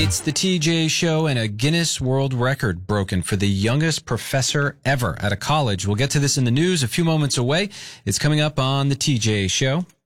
It's the TJ Show, and a Guinness World Record broken for the youngest professor ever at a college. We'll get to this in the news a few moments away. It's coming up on the TJ Show.